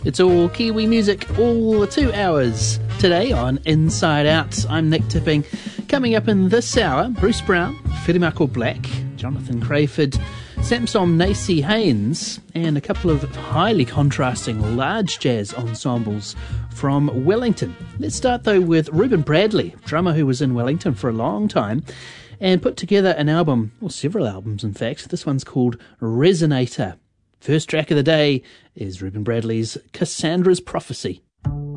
It's all Kiwi music, all 2 hours today on Inside Out. I'm Nick Tipping. Coming up in this hour, Bruce Brown, Whirimako Black, Jonathan Crayford, Samson Nacy Haynes, and a couple of highly contrasting large jazz ensembles from Wellington. Let's start though with Ruben Bradley, drummer who was in Wellington for a long time and put together an album, or several albums in fact. This one's called Resonator. First track of the day is Ruben Bradley's Cassandra's Prophecy.